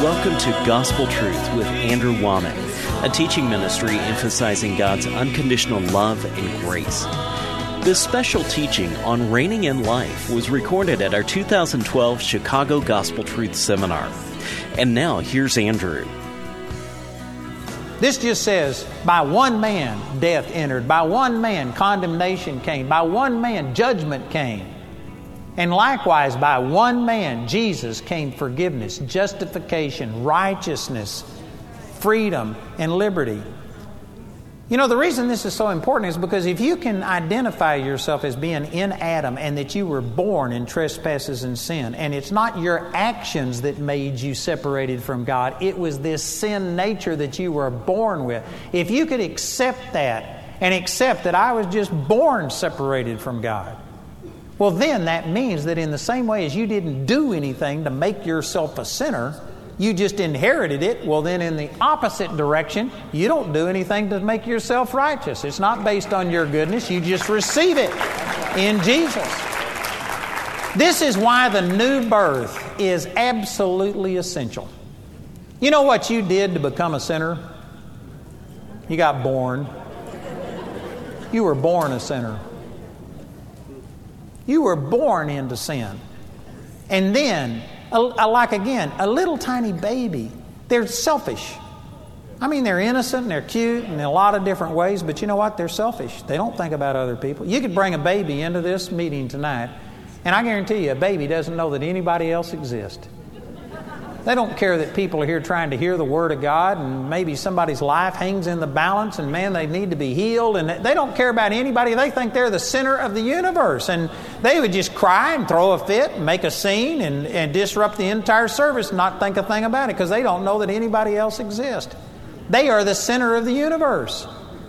Welcome to Gospel Truth with Andrew Womack, a teaching ministry emphasizing God's unconditional love and grace. This special teaching on reigning in life was recorded at our 2012 Chicago Gospel Truth Seminar. And now, here's Andrew. This just says, by one man death entered, by one man condemnation came, by one man judgment came. And likewise, by one man, Jesus, came forgiveness, justification, righteousness, freedom, and liberty. You know, the reason this is so important is because if you can identify yourself as being in Adam and that you were born in trespasses and sin, and it's not your actions that made you separated from God, it was this sin nature that you were born with. If you could accept that and accept that I was just born separated from God, well, then that means that in the same way as you didn't do anything to make yourself a sinner, you just inherited it. Well, then in the opposite direction, you don't do anything to make yourself righteous. It's not based on your goodness. You just receive it in Jesus. This is why the new birth is absolutely essential. You know what you did to become a sinner? You got born. You were born a sinner. You were born into sin. And then, like again, a little tiny baby, they're selfish. I mean, they're innocent and they're cute in a lot of different ways, but you know what? They're selfish. They don't think about other people. You could bring a baby into this meeting tonight, and I guarantee you a baby doesn't know that anybody else exists. They don't care that people are here trying to hear the Word of God, and maybe somebody's life hangs in the balance, and man, they need to be healed, and they don't care about anybody. They think they're the center of the universe, and they would just cry and throw a fit and make a scene and disrupt the entire service and not think a thing about it because they don't know that anybody else exists. They are the center of the universe.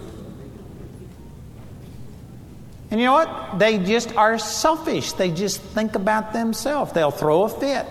And you know what? They just are selfish. They just think about themselves. They'll throw a fit.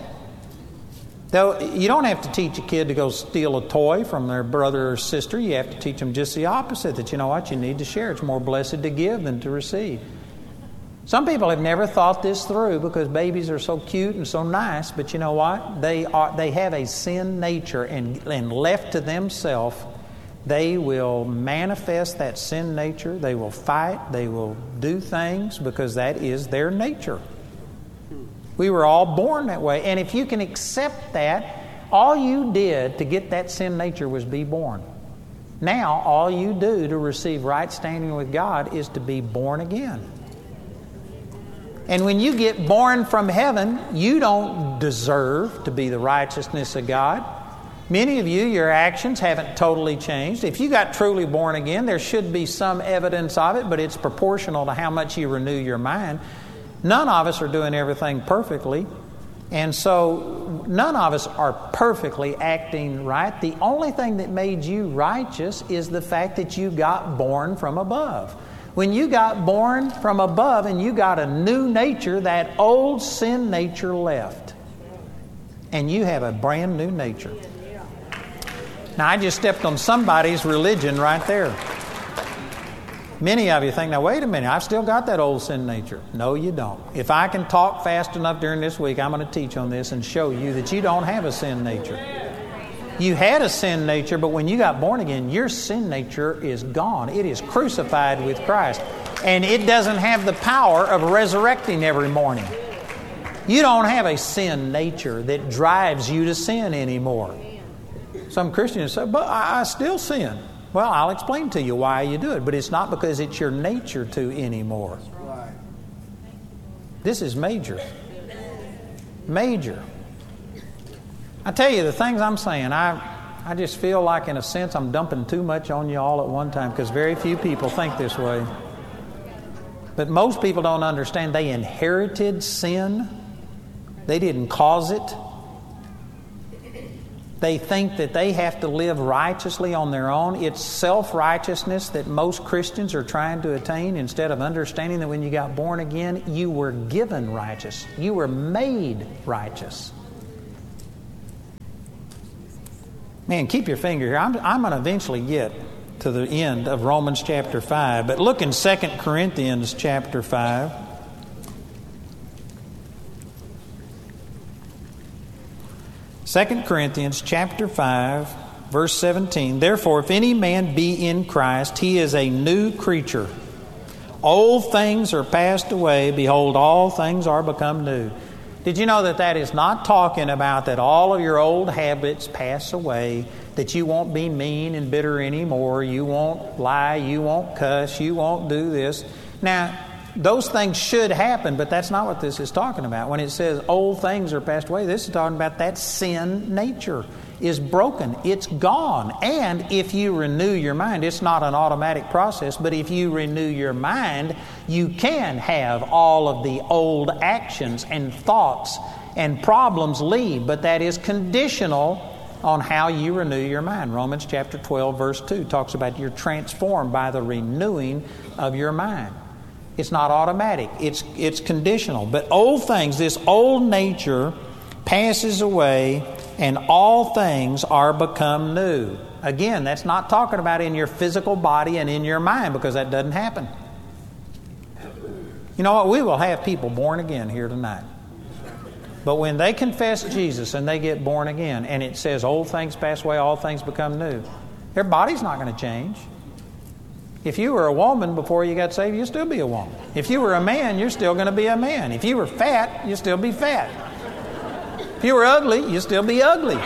You don't have to teach a kid to go steal a toy from their brother or sister. You have to teach them just the opposite, that you know what, you need to share. It's more blessed to give than to receive. Some people have never thought this through because babies are so cute and so nice, but you know what? They have a sin nature, and left to themselves, they will manifest that sin nature. They will fight. They will do things because that is their nature. We were all born that way. And if you can accept that, all you did to get that sin nature was be born. Now, all you do to receive right standing with God is to be born again. And when you get born from heaven, you don't deserve to be the righteousness of God. Many of you, your actions haven't totally changed. If you got truly born again, there should be some evidence of it, but it's proportional to how much you renew your mind. None of us are doing everything perfectly, and so none of us are perfectly acting right. The only thing that made you righteous is the fact that you got born from above. When you got born from above and you got a new nature, that old sin nature left, and you have a brand new nature. Now, I just stepped on somebody's religion right there. Many of you think, now wait a minute, I've still got that old sin nature. No, you don't. If I can talk fast enough during this week, I'm going to teach on this and show you that you don't have a sin nature. You had a sin nature, but when you got born again, your sin nature is gone. It is crucified with Christ. And it doesn't have the power of resurrecting every morning. You don't have a sin nature that drives you to sin anymore. Some Christians say, but I still sin. Well, I'll explain to you why you do it, but it's not because it's your nature to anymore. This is major. Major. I tell you, the things I'm saying, I just feel like in a sense I'm dumping too much on you all at one time because very few people think this way. But most people don't understand they inherited sin. They didn't cause it. They think that they have to live righteously on their own. It's self-righteousness that most Christians are trying to attain instead of understanding that when you got born again, you were given righteous. You were made righteous. Man, keep your finger here. I'm going to eventually get to the end of Romans chapter 5. But look in 2 Corinthians chapter 5. 2 Corinthians chapter 5, verse 17. Therefore, if any man be in Christ, he is a new creature. Old things are passed away. Behold, all things are become new. Did you know that is not talking about that all of your old habits pass away, that you won't be mean and bitter anymore, you won't lie, you won't cuss, you won't do this. Now, those things should happen, but that's not what this is talking about. When it says old things are passed away, this is talking about that sin nature is broken. It's gone. And if you renew your mind, it's not an automatic process, but if you renew your mind, you can have all of the old actions and thoughts and problems leave. But that is conditional on how you renew your mind. Romans chapter 12, verse 2 talks about you're transformed by the renewing of your mind. It's not automatic. It's conditional. But old things, this old nature passes away, and all things are become new. Again, that's not talking about in your physical body and in your mind, because that doesn't happen. You know what? We will have people born again here tonight. But when they confess Jesus and they get born again, and it says old things pass away, all things become new, their body's not going to change. If you were a woman before you got saved, you'll still be a woman. If you were a man, you're still going to be a man. If you were fat, you'll still be fat. If you were ugly, you'll still be ugly.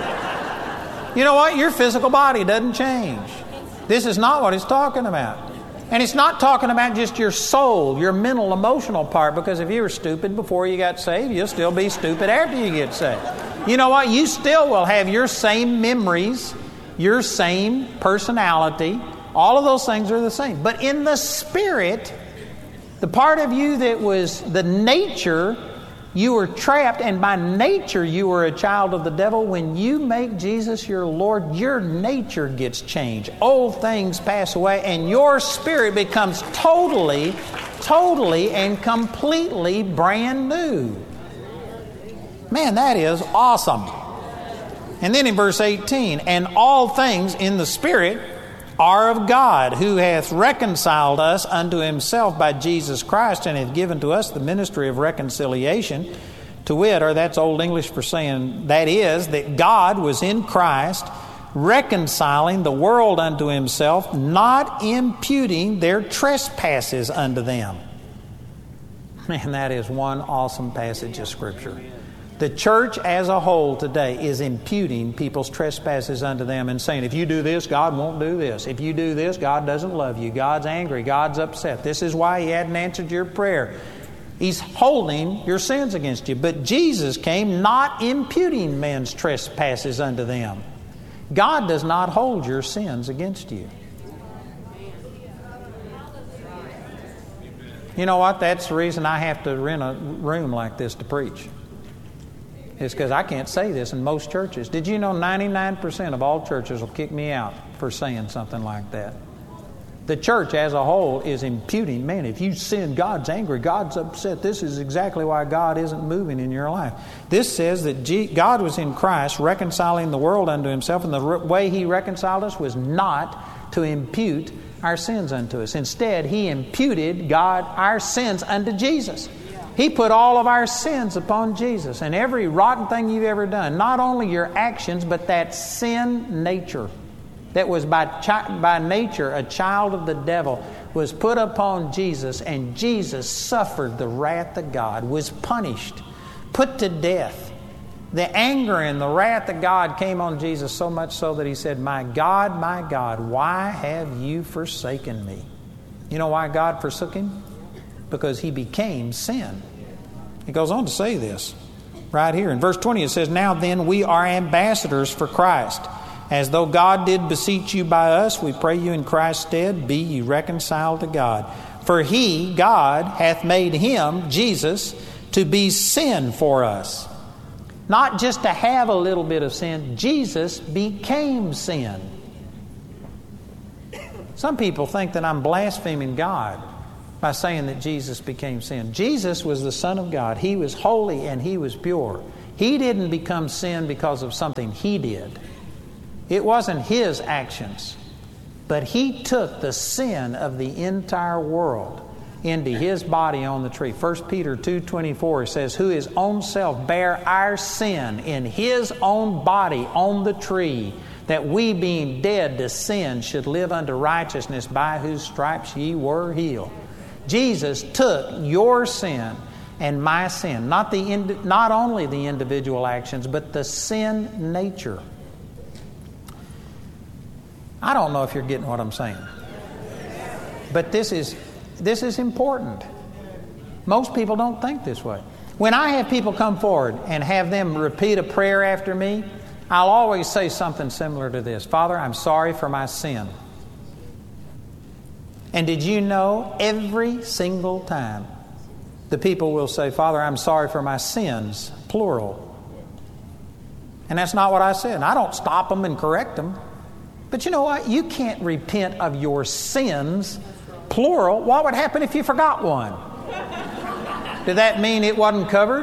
You know what? Your physical body doesn't change. This is not what it's talking about. And it's not talking about just your soul, your mental, emotional part, because if you were stupid before you got saved, you'll still be stupid after you get saved. You know what? You still will have your same memories, your same personality. All of those things are the same. But in the spirit, the part of you that was the nature, you were trapped, and by nature you were a child of the devil. When you make Jesus your Lord, your nature gets changed. Old things pass away, and your spirit becomes totally and completely brand new. Man, that is awesome. And then in verse 18, and all things in the Spirit are of God, who hath reconciled us unto himself by Jesus Christ, and hath given to us the ministry of reconciliation, to wit, or that's Old English for saying, that is, that God was in Christ, reconciling the world unto himself, not imputing their trespasses unto them. Man, that is one awesome passage of Scripture. The church as a whole today is imputing people's trespasses unto them and saying, if you do this, God won't do this. If you do this, God doesn't love you. God's angry. God's upset. This is why He hadn't answered your prayer. He's holding your sins against you. But Jesus came not imputing men's trespasses unto them. God does not hold your sins against you. You know what? That's the reason I have to rent a room like this to preach. It's because I can't say this in most churches. Did you know 99% of all churches will kick me out for saying something like that? The church as a whole is imputing, man, if you sin, God's angry, God's upset. This is exactly why God isn't moving in your life. This says that God was in Christ reconciling the world unto himself, and the way He reconciled us was not to impute our sins unto us. Instead, He imputed our sins unto Jesus. He put all of our sins upon Jesus, and every rotten thing you've ever done, not only your actions, but that sin nature that was by nature a child of the devil, was put upon Jesus, and Jesus suffered the wrath of God, was punished, put to death. The anger and the wrath of God came on Jesus so much so that He said, my God, why have you forsaken me? You know why God forsook Him? Because He became sin. He goes on to say this right here. In verse 20 it says, now then we are ambassadors for Christ. As though God did beseech you by us, we pray you in Christ's stead, be ye reconciled to God. For He, God, hath made Him, Jesus, to be sin for us. Not just to have a little bit of sin. Jesus became sin. Some people think that I'm blaspheming God by saying that Jesus became sin. Jesus was the Son of God. He was holy and He was pure. He didn't become sin because of something He did. It wasn't His actions. But He took the sin of the entire world into His body on the tree. 1 Peter 2:24 says, who His own self bare our sin in His own body on the tree, that we being dead to sin should live unto righteousness, by whose stripes ye were healed. Jesus took your sin and my sin, not only the individual actions, but the sin nature. I don't know if you're getting what I'm saying, but this is important. Most people don't think this way. When I have people come forward and have them repeat a prayer after me, I'll always say something similar to this. Father, I'm sorry for my sin. And did you know every single time the people will say, Father, I'm sorry for my sins, plural. And that's not what I said. I don't stop them and correct them. But you know what? You can't repent of your sins, plural. What would happen if you forgot one? Did that mean it wasn't covered?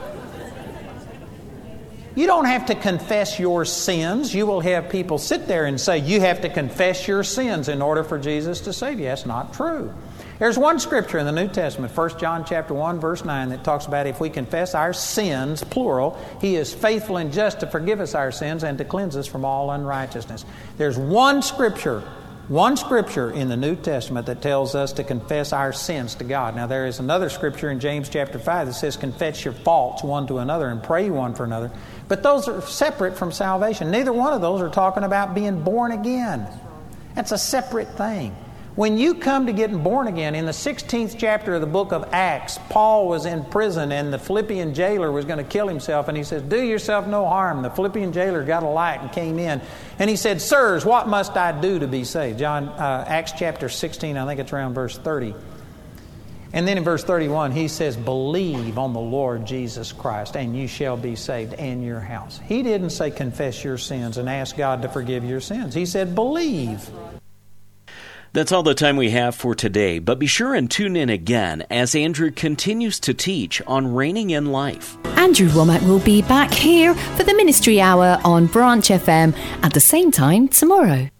You don't have to confess your sins. You will have people sit there and say, you have to confess your sins in order for Jesus to save you. That's not true. There's one scripture in the New Testament, 1 John chapter 1, verse 9, that talks about if we confess our sins, plural, He is faithful and just to forgive us our sins and to cleanse us from all unrighteousness. There's one scripture in the New Testament that tells us to confess our sins to God. Now, there is another scripture in James chapter 5 that says confess your faults one to another and pray one for another. But those are separate from salvation. Neither one of those are talking about being born again. That's a separate thing. When you come to getting born again, in the 16th chapter of the book of Acts, Paul was in prison and the Philippian jailer was going to kill himself. And he says, do yourself no harm. The Philippian jailer got a light and came in. And he said, sirs, what must I do to be saved? Acts chapter 16, I think it's around verse 30. And then in verse 31, he says, believe on the Lord Jesus Christ and you shall be saved and your house. He didn't say confess your sins and ask God to forgive your sins. He said believe. That's all the time we have for today, but be sure and tune in again as Andrew continues to teach on reigning in life. Andrew Wommack will be back here for the Ministry Hour on Branch FM at the same time tomorrow.